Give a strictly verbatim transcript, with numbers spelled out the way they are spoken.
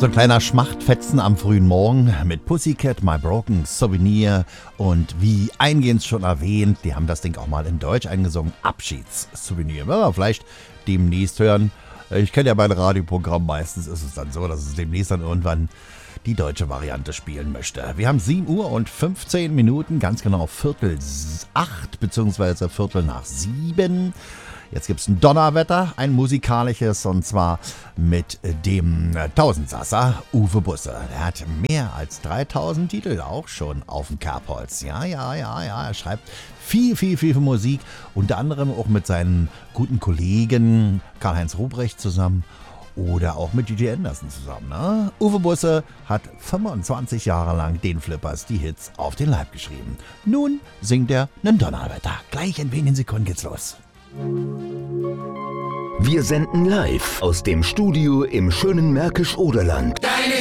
So ein kleiner Schmachtfetzen am frühen Morgen mit Pussycat, My Broken Souvenir und wie eingehend schon erwähnt, die haben das Ding auch mal in Deutsch eingesungen, Abschiedssouvenir. Werden wir vielleicht demnächst hören. Ich kenne ja mein Radioprogramm, meistens ist es dann so, dass es demnächst dann irgendwann die deutsche Variante spielen möchte. Wir haben sieben Uhr und fünfzehn Minuten, ganz genau Viertel acht beziehungsweise Viertel nach sieben. Jetzt gibt es ein Donnerwetter, ein musikalisches, und zwar mit dem Tausendsasser Uwe Busse. Er hat mehr als dreitausend Titel auch schon auf dem Kerbholz. Ja, ja, ja, ja, er schreibt viel, viel, viel Musik, unter anderem auch mit seinen guten Kollegen Karl-Heinz Ruprecht zusammen oder auch mit Gigi Anderson zusammen. Ne? Uwe Busse hat fünfundzwanzig Jahre lang den Flippers die Hits auf den Leib geschrieben. Nun singt er nen Donnerwetter. Gleich in wenigen Sekunden geht's los. Wir senden live aus dem Studio im schönen Märkisch-Oderland. Deine